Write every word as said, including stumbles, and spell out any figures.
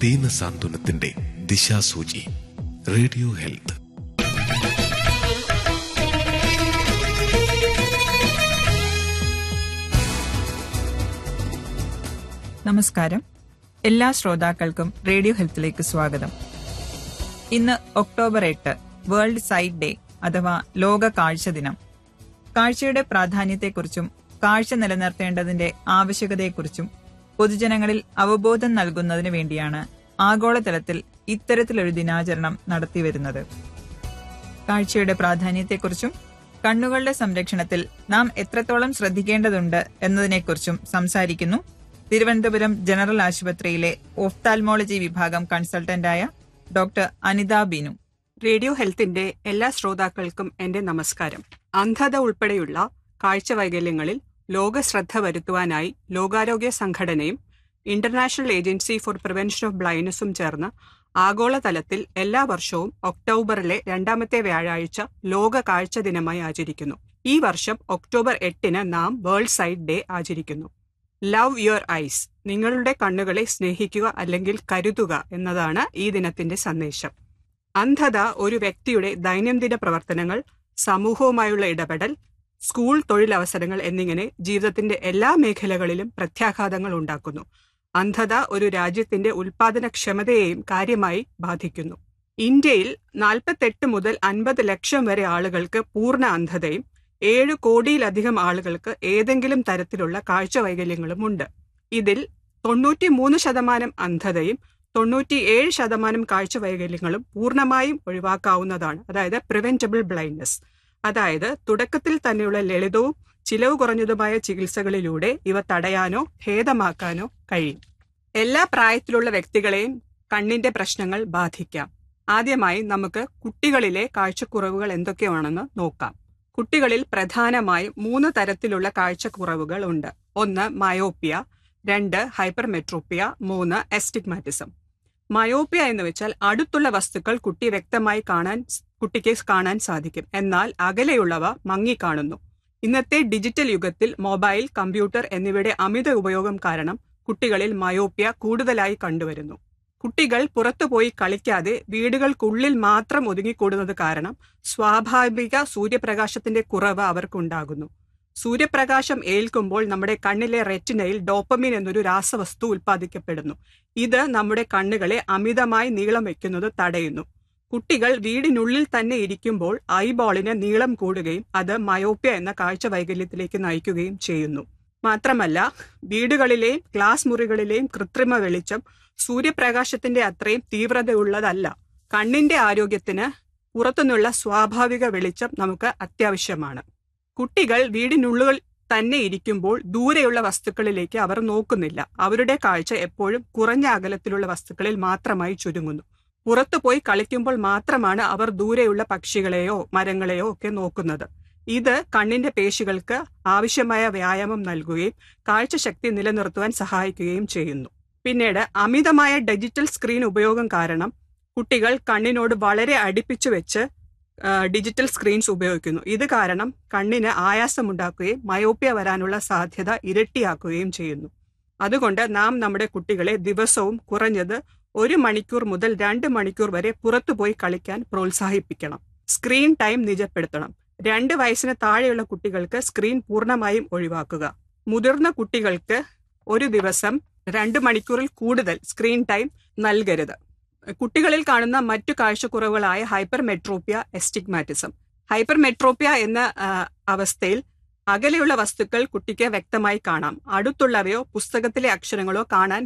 ദീനസാന്ത്വനത്തിന്റെ ദിശാസൂചി. Radio health. നമസ്കാരം. എല്ലാ ശ്രോതാക്കൾക്കും റേഡിയോ ഹെൽത്തിലേക്ക് സ്വാഗതം. ഇന്ന് ഒക്ടോബർ എട്ട്, വേൾഡ് സൈറ്റ് ഡേ അഥവാ ലോക കാഴ്ച ദിനം. കാഴ്ചയുടെ പ്രാധാന്യത്തെക്കുറിച്ചും കാഴ്ച നിലനിർത്തേണ്ടതിന്റെ ആവശ്യകതയെക്കുറിച്ചും പൊതുജനങ്ങളിൽ അവബോധം നൽകുന്നതിന് വേണ്ടിയാണ് ആഗോളതലത്തിൽ ഇത്തരത്തിലൊരു ദിനാചരണം നടത്തിവരുന്നത്. കാഴ്ചയുടെ പ്രാധാന്യത്തെക്കുറിച്ചും കണ്ണുകളുടെ സംരക്ഷണത്തിൽ നാം എത്രത്തോളം ശ്രദ്ധിക്കേണ്ടതുണ്ട് എന്നതിനെക്കുറിച്ചും സംസാരിക്കുന്നു തിരുവനന്തപുരം ജനറൽ ആശുപത്രിയിലെ ഓഫ്താൽമോളജി വിഭാഗം കൺസൾട്ടന്റായ ഡോക്ടർ അനിത ബിനു. റേഡിയോ ഹെൽത്തിന്റെ എല്ലാ ശ്രോതാക്കൾക്കും എന്റെ നമസ്കാരം. അന്ധത ഉൾപ്പെടെയുള്ള കാഴ്ച വൈകല്യങ്ങളിൽ ലോക ശ്രദ്ധ വരുത്തുവാനായി ലോകാരോഗ്യ സംഘടനയും international agency four prevention of ബ്ലൈൻഡ്നസും ചേർന്ന് ആഗോളതലത്തിൽ എല്ലാ വർഷവും ഒക്ടോബറിലെ രണ്ടാമത്തെ വ്യാഴാഴ്ച ലോക കാഴ്ച ദിനമായി ആചരിക്കുന്നു. ഈ വർഷം ഒക്ടോബർ എട്ടിന് നാം വേൾഡ് സൈറ്റ് ഡേ ആചരിക്കുന്നു. ലവ് യുവർ ഐസ്, നിങ്ങളുടെ കണ്ണുകളെ സ്നേഹിക്കുക അല്ലെങ്കിൽ കരുതുക എന്നതാണ് ഈ ദിനത്തിന്റെ സന്ദേശം. അന്ധത ഒരു വ്യക്തിയുടെ ദൈനംദിന പ്രവർത്തനങ്ങൾ, സമൂഹവുമായുള്ള ഇടപെടൽ, സ്കൂൾ തൊഴിലവസരങ്ങൾ എന്നിങ്ങനെ ജീവിതത്തിന്റെ എല്ലാ മേഖലകളിലും പ്രത്യാഘാതങ്ങൾ ഉണ്ടാക്കുന്നു. അന്ധത ഒരു രാജ്യത്തിന്റെ ഉൽപാദനക്ഷമതയെയും കാര്യമായി ബാധിക്കുന്നു. ഇന്ത്യയിൽ നാൽപ്പത്തെട്ട് മുതൽ അൻപത് ലക്ഷം വരെ ആളുകൾക്ക് പൂർണ്ണ അന്ധതയും ഏഴ് കോടിയിലധികം ആളുകൾക്ക് ഏതെങ്കിലും തരത്തിലുള്ള കാഴ്ച വൈകല്യങ്ങളും ഉണ്ട്. ഇതിൽ തൊണ്ണൂറ്റി മൂന്ന് ശതമാനം അന്ധതയും തൊണ്ണൂറ്റിയേഴ് ശതമാനം കാഴ്ച വൈകല്യങ്ങളും പൂർണ്ണമായും ഒഴിവാക്കാവുന്നതാണ്. അതായത് പ്രിവെന്റബിൾ ബ്ലൈൻഡ്നസ്. അതായത് തുടക്കത്തിൽ തന്നെയുള്ള ലളിതവും ചിലവ് കുറഞ്ഞതുമായ ചികിത്സകളിലൂടെ ഇവ തടയാനോ ഭേദമാക്കാനോ കഴിയും. എല്ലാ പ്രായത്തിലുള്ള വ്യക്തികളെയും കണ്ണിന്റെ പ്രശ്നങ്ങൾ ബാധിക്കാം. ആദ്യമായി നമുക്ക് കുട്ടികളിലെ കാഴ്ചക്കുറവുകൾ എന്തൊക്കെയാണെന്ന് നോക്കാം. കുട്ടികളിൽ പ്രധാനമായും മൂന്ന് തരത്തിലുള്ള കാഴ്ചക്കുറവുകൾ ഉണ്ട്. ഒന്ന് മയോപ്പിയ, രണ്ട് ഹൈപ്പർമെട്രോപ്പിയ, മൂന്ന് എസ്റ്റിഗ്മാറ്റിസം. മയോപ്പിയ എന്ന് വെച്ചാൽ അടുത്തുള്ള വസ്തുക്കൾ കുട്ടി വ്യക്തമായി കാണാൻ കുട്ടിക്ക് കാണാൻ സാധിക്കും, എന്നാൽ അകലെയുള്ളവ മങ്ങിക്കാണുന്നു. ഇന്നത്തെ ഡിജിറ്റൽ യുഗത്തിൽ മൊബൈൽ, കമ്പ്യൂട്ടർ എന്നിവയുടെ അമിത ഉപയോഗം കാരണം കുട്ടികളിൽ മയോപ്പിയ കൂടുതലായി കണ്ടുവരുന്നു. കുട്ടികൾ പുറത്തുപോയി കളിക്കാതെ വീടുകൾക്കുള്ളിൽ മാത്രം ഒതുങ്ങിക്കൂടുന്നത് കാരണം സ്വാഭാവിക സൂര്യപ്രകാശത്തിന്റെ കുറവ് അവർക്കുണ്ടാകുന്നു. സൂര്യപ്രകാശം ഏൽക്കുമ്പോൾ നമ്മുടെ കണ്ണിലെ റെറ്റിനയിൽ ഡോപ്പമിൻ എന്നൊരു രാസവസ്തു ഉൽപ്പാദിക്കപ്പെടുന്നു. ഇത് നമ്മുടെ കണ്ണുകളെ അമിതമായി നീളം വയ്ക്കുന്നത് തടയുന്നു. കുട്ടികൾ വീടിനുള്ളിൽ തന്നെ ഇരിക്കുമ്പോൾ ഐബോളിന് നീളം കൂടുകയും അത് മയോപ്പിയ എന്ന കാഴ്ച വൈകല്യത്തിലേക്ക് നയിക്കുകയും ചെയ്യുന്നു. മാത്രമല്ല, വീടുകളിലെയും ക്ലാസ് മുറികളിലെയും കൃത്രിമ വെളിച്ചം സൂര്യപ്രകാശത്തിന്റെ അത്രയും തീവ്രതയുള്ളതല്ല. കണ്ണിന്റെ ആരോഗ്യത്തിന് പുറത്തുനിന്നുള്ള സ്വാഭാവിക വെളിച്ചം നമുക്ക് അത്യാവശ്യമാണ്. കുട്ടികൾ വീടിനുള്ളിൽ തന്നെ ഇരിക്കുമ്പോൾ ദൂരെയുള്ള വസ്തുക്കളിലേക്ക് അവർ നോക്കുന്നില്ല. അവരുടെ കാഴ്ച എപ്പോഴും കുറഞ്ഞ അകലത്തിലുള്ള വസ്തുക്കളിൽ മാത്രമായി ചുരുങ്ങുന്നു. പുറത്തുപോയി കളിക്കുമ്പോൾ മാത്രമാണ് അവർ ദൂരെയുള്ള പക്ഷികളെയോ മരങ്ങളെയോ ഒക്കെ നോക്കുന്നത്. ഇത് കണ്ണിന്റെ പേശികൾക്ക് ആവശ്യമായ വ്യായാമം നൽകുകയും കാഴ്ചശക്തി നിലനിർത്തുവാൻ സഹായിക്കുകയും ചെയ്യുന്നു. പിന്നീട് അമിതമായ ഡിജിറ്റൽ സ്ക്രീൻ ഉപയോഗം കാരണം കുട്ടികൾ കണ്ണിനോട് വളരെ അടുപ്പിച്ചു വെച്ച് ഡിജിറ്റൽ സ്ക്രീൻസ് ഉപയോഗിക്കുന്നു. ഇത് കാരണം കണ്ണിന് ആയാസമുണ്ടാക്കുകയും മയോപ്പിയ വരാനുള്ള സാധ്യത ഇരട്ടിയാക്കുകയും ചെയ്യുന്നു. അതുകൊണ്ട് നാം നമ്മുടെ കുട്ടികളെ ദിവസവും കുറഞ്ഞത് ഒരു മണിക്കൂർ മുതൽ രണ്ട് മണിക്കൂർ വരെ പുറത്തുപോയി കളിക്കാൻ പ്രോത്സാഹിപ്പിക്കണം. Screen time നിജപ്പെടുത്തണം. രണ്ട് വയസ്സിന് താഴെയുള്ള കുട്ടികൾക്ക് സ്ക്രീൻ പൂർണ്ണമായും ഒഴിവാക്കുക. മുതിർന്ന കുട്ടികൾക്ക് ഒരു ദിവസം രണ്ട് മണിക്കൂറിൽ കൂടുതൽ സ്ക്രീൻ ടൈം നൽകരുത്. കുട്ടികളിൽ കാണുന്ന മറ്റു കാഴ്ചക്കുറവുകളായ ഹൈപ്പർമെട്രോപ്പിയ, എസ്റ്റിഗ്മാറ്റിസം. ഹൈപ്പർമെട്രോപ്പിയ എന്ന അവസ്ഥയിൽ അകലെയുള്ള വസ്തുക്കൾ കുട്ടിക്ക് വ്യക്തമായി കാണാം. അടുത്തുള്ളവയോ പുസ്തകത്തിലെ അക്ഷരങ്ങളോ കാണാൻ